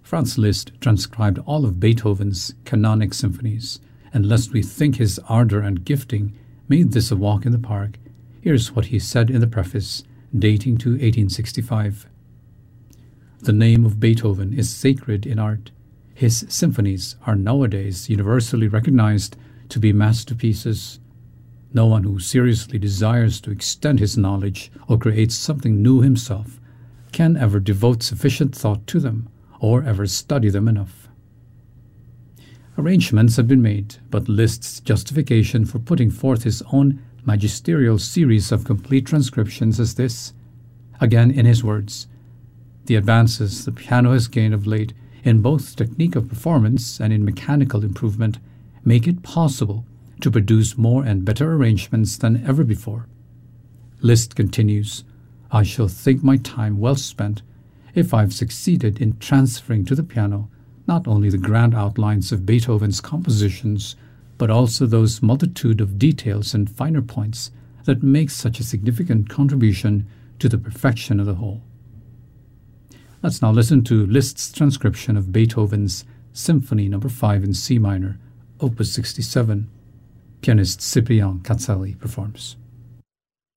Franz Liszt transcribed all of Beethoven's canonic symphonies, and lest we think his ardor and gifting made this a walk in the park, here's what he said in the preface, dating to 1865. The name of Beethoven is sacred in art. His symphonies are nowadays universally recognized to be masterpieces. No one who seriously desires to extend his knowledge or create something new himself can ever devote sufficient thought to them or ever study them enough. Arrangements have been made, but Liszt's justification for putting forth his own magisterial series of complete transcriptions is this. Again, in his words, the advances the piano has gained of late in both technique of performance and in mechanical improvement make it possible to produce more and better arrangements than ever before. Liszt continues, I shall think my time well spent if I've succeeded in transferring to the piano not only the grand outlines of Beethoven's compositions, but also those multitude of details and finer points that make such a significant contribution to the perfection of the whole. Let's now listen to Liszt's transcription of Beethoven's Symphony No. 5 in C minor, Opus 67. Pianist Cyprian Cazzali performs.